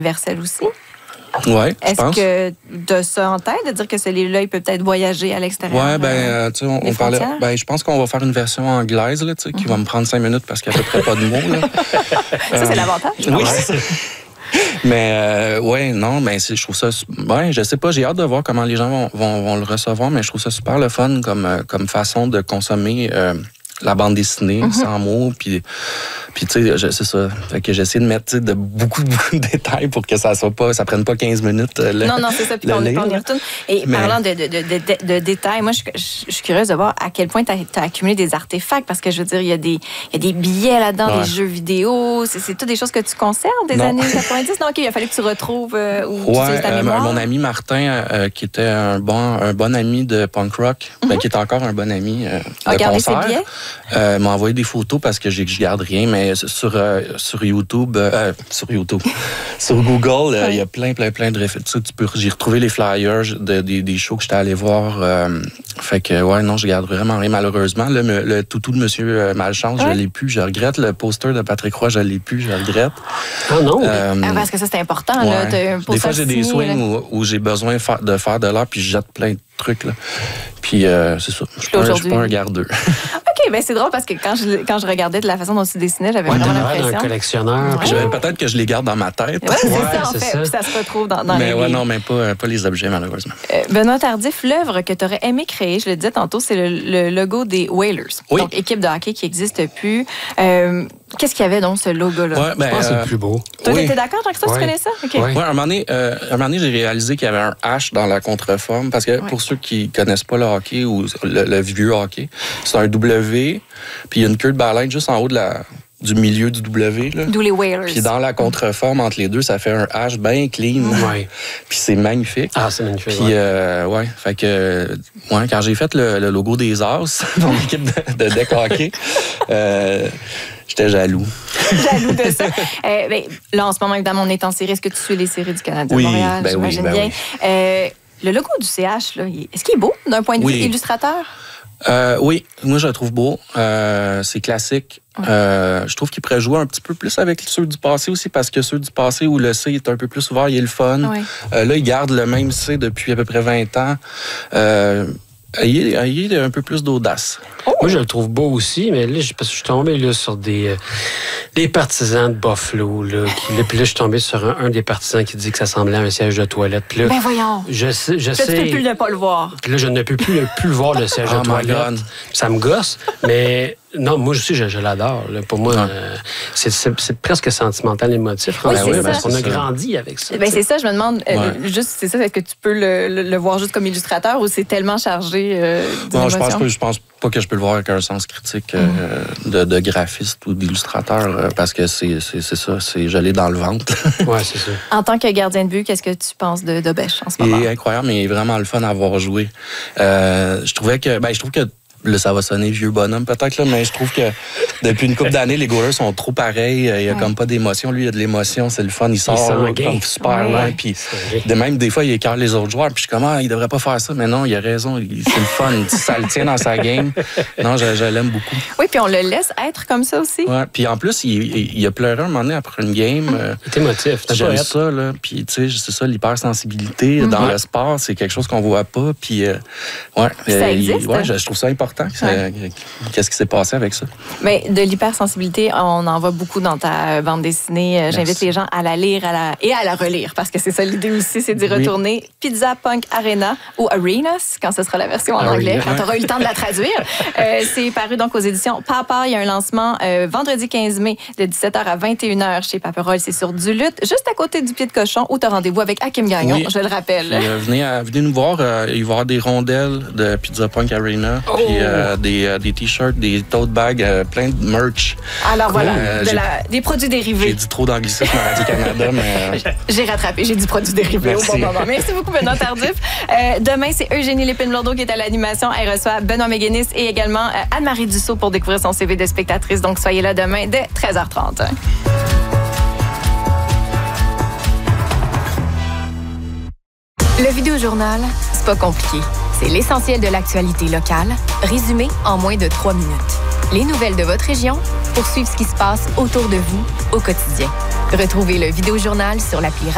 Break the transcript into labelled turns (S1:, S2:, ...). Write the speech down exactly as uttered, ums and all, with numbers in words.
S1: universel aussi.
S2: Oui, je
S1: Est-ce
S2: pense.
S1: que tu as ça en tête, de dire que celui-là, il peut peut-être voyager à l'extérieur?
S2: Oui, ben, euh, tu sais, on, on parlait. Ben, je pense qu'on va faire une version anglaise, là, tu sais, qui mm-hmm. va me prendre cinq minutes parce qu'il n'y a à peu près pas de mots. Là.
S1: Ça, euh, c'est l'avantage.
S2: Oui, c'est ça. Mais, euh, ouais, non, mais c'est, je trouve ça. Ouais, je sais pas, j'ai hâte de voir comment les gens vont, vont, vont le recevoir, mais je trouve ça super le fun comme, comme façon de consommer. Euh, la bande dessinée, mm-hmm. sans mots, puis, puis tu sais, c'est ça. Fait que j'essaie de mettre de beaucoup, beaucoup de détails pour que ça soit pas, ça prenne pas quinze minutes. Le,
S1: non, non, c'est ça, puis qu'on y retourne. Et mais... parlant de, de, de, de, de détails, moi, je, je, je suis curieuse de voir à quel point tu as accumulé des artefacts, parce que je veux dire, il y a des, il y a des billets là-dedans, ouais. des jeux vidéo, c'est, c'est toutes des choses que tu conserves des non. années quatre-vingt-dix. Non, OK, il a fallu que tu retrouves euh, ou
S2: ouais,
S1: tu ta mémoire.
S2: Euh, mon ami Martin, euh, qui était un bon, un bon ami de punk rock, mm-hmm. ben, qui est encore un bon ami euh, de
S1: Regardez
S2: concert.
S1: Ses billets?
S2: Euh, m'a envoyé des photos parce que je garde rien, mais sur, euh, sur YouTube, euh, sur YouTube, sur Google, il oui. y a plein, plein, plein de références. Tu peux, j'ai retrouvé les flyers de, de, des shows que j'étais allé voir. Euh, fait que, ouais, non, je garde vraiment rien, malheureusement. Le, le toutou de Monsieur Malchance, oui. je l'ai plus, je regrette. Le poster de Patrick Roy, je l'ai plus, je regrette.
S3: Ah non?
S1: Euh, ah, parce que ça, c'est important. Ouais. Là, t'as un
S2: des fois, j'ai des swings où, où j'ai besoin de faire de l'art, puis je jette plein de trucs. Là. Puis, euh, c'est ça. Je ne suis pas un gardeux.
S1: OK, bien, c'est drôle parce que quand je, quand je regardais de la façon dont tu dessinais, j'avais
S3: ouais,
S1: vraiment l'impression.
S3: un collectionneur.
S2: Ouais. Je, peut-être que je les garde dans ma tête.
S1: Ouais, c'est
S3: ouais,
S1: ça, en
S3: c'est
S1: fait.
S3: Ça.
S1: Puis ça se retrouve dans, dans
S2: mais
S1: les
S2: ouais,
S1: livres.
S2: non, mais pas, pas les objets, malheureusement.
S1: Euh, Benoît Tardif, l'œuvre que tu aurais aimé créer, je le disais tantôt, c'est le, le logo des Whalers.
S2: Oui.
S1: Donc, équipe de hockey qui n'existe plus. Euh, qu'est-ce qu'il y avait donc, ce logo-là?
S2: Ouais, ben,
S3: je pense que c'est le plus beau.
S1: Toi,
S2: oui.
S1: t'étais d'accord, Jean-Christophe,
S3: ouais.
S1: tu connais ça? OK.
S2: Ouais, ouais un, moment donné, euh, un moment donné, j'ai réalisé qu'il y avait un H dans la contreforme. Parce que ouais. pour ceux qui ne connaissent pas le hockey ou le, le vieux hockey, c'est un W, puis il y a une queue de baleine juste en haut de la, du milieu du W. Là.
S1: D'où les Whalers.
S2: Puis dans la contreforme, entre les deux, ça fait un H bien clean.
S3: Ouais.
S2: Puis c'est magnifique.
S3: Ah, c'est magnifique.
S2: Puis,
S3: ouais.
S2: Euh, ouais, fait que, ouais, quand j'ai fait le, le logo des As, mon équipe de, de deck hockey, euh, j'étais jaloux.
S1: Jaloux de ça. Euh, ben, là, en ce moment, évidemment, on est en série. Est-ce que tu suis les séries du Canada
S2: oui,
S1: de Montréal?
S2: Ben
S1: j'imagine
S2: oui, ben
S1: bien.
S2: Oui.
S1: Euh, le logo du C H, là, est-ce qu'il est beau d'un point de
S2: oui.
S1: vue illustrateur?
S2: Euh, oui, moi je le trouve beau. Euh, c'est classique. Ouais. Euh, je trouve qu'il pourrait jouer un petit peu plus avec ceux du passé aussi, parce que ceux du passé où le C est un peu plus ouvert, il est le fun. Ouais. Euh, là, il garde le même C depuis à peu près vingt ans. Euh, Ayez, ayez un peu plus d'audace.
S3: Oh. Moi, je le trouve beau aussi, mais là, parce que je suis tombé là, sur des, euh, des partisans de Buffalo. Là, qui, là, puis là, je suis tombé sur un, un des partisans qui dit que ça semblait à un siège de toilette. Puis là,
S1: ben voyons!
S3: Je sais... Je
S1: là,
S3: sais
S1: tu peux plus ne pas le voir.
S3: Puis là, je ne peux plus, le, plus voir le siège
S2: oh
S3: de toilette. Ça me gosse, mais... Non, moi aussi, je, je l'adore. Là. Pour moi, euh, c'est, c'est, c'est presque sentimental, émotif.
S1: Oui,
S3: oui,
S1: parce
S3: qu'on a grandi avec ça.
S1: Ben, c'est ça, je me demande, ouais. euh, juste, c'est ça, est-ce que tu peux le, le, le voir juste comme illustrateur ou c'est tellement chargé euh,
S2: Non, je pense, pas, je pense pas que je peux le voir avec un sens critique euh, mm. de, de graphiste ou d'illustrateur, euh, parce que c'est, c'est, c'est ça, c'est je l'ai dans le ventre.
S3: Oui, c'est ça.
S1: En tant que gardien de but, qu'est-ce que tu penses de Dobèche en ce moment?
S2: Il est incroyable, mais il est vraiment le fun à avoir joué. Euh, je trouvais que, ben, je trouve que là, ça va sonner vieux bonhomme peut-être, là, mais je trouve que depuis une couple d'années, les goalers sont trop pareils. Il n'y a ouais. comme pas d'émotion. Lui, il y a de l'émotion, c'est le fun. Il sort il là, comme super loin. Ouais. Puis de même, des fois, il écarte les autres joueurs. Puis je suis comme, ah, il devrait pas faire ça. Mais non, il a raison. Il, c'est le fun. Ça le tient dans sa game. Non, je, je l'aime beaucoup.
S1: Oui, puis on le laisse être comme ça aussi.
S2: Ouais. Puis en plus, il, il, il a pleuré un moment donné après une game.
S3: Il est émotif.
S2: J'aime ça, là. Puis tu sais, c'est ça, l'hypersensibilité mm-hmm. dans le sport, c'est quelque chose qu'on voit pas. Puis euh, ouais.
S1: Ça existe.
S2: Il, ouais, je, je trouve ça important. Ouais. Qu'est-ce qui s'est passé avec ça?
S1: Mais de l'hypersensibilité, on en voit beaucoup dans ta bande dessinée. Merci. J'invite les gens à la lire à la... et à la relire, parce que c'est ça l'idée aussi, c'est d'y retourner. Oui. Pizza Punk Arena ou Arenas, quand ce sera la version en anglais, Arena. Quand tu auras eu le temps de la traduire. euh, c'est paru donc aux éditions Papa. Il y a un lancement euh, vendredi quinze mai de dix-sept heures à vingt et une heures chez Paperol. C'est sur Duluth, juste à côté du Pied de Cochon, où tu as rendez-vous avec Hakim Gagnon, oui. je le rappelle.
S2: Puis, euh, venez, à, venez nous voir. Euh, il va y avoir des rondelles de Pizza Punk Arena, oh. puis euh, des, euh, des t-shirts, des tote bags, euh, plein de merch.
S1: Alors voilà, euh, de la, des produits dérivés.
S2: J'ai dit trop d'anglicisme à Radio-Canada, mais... Euh...
S1: J'ai rattrapé, j'ai dit produits dérivés Merci. Au bon moment. Merci beaucoup, Benoît Tardif. Euh, demain, c'est Eugénie Lépine-Lourdeau qui est à l'animation. Elle reçoit Benoît Méguénis et également euh, Anne-Marie Dussault pour découvrir son C V de spectatrice. Donc, soyez là demain dès treize heures trente. Le Vidéojournal, c'est pas compliqué. C'est l'essentiel de l'actualité locale, résumé en moins de trois minutes. Les nouvelles de votre région pour suivre ce qui se passe autour de vous au quotidien. Retrouvez le Vidéojournal sur l'appli